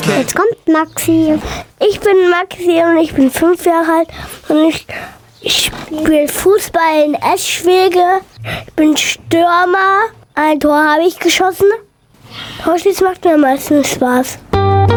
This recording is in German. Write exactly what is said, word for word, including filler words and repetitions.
Okay. Jetzt kommt Maxi. Ich bin Maxi und ich bin fünf Jahre alt und ich, ich spiele Fußball in Eschwege. Ich bin Stürmer. Ein Tor habe ich geschossen. Torschießen macht mir meistens Spaß.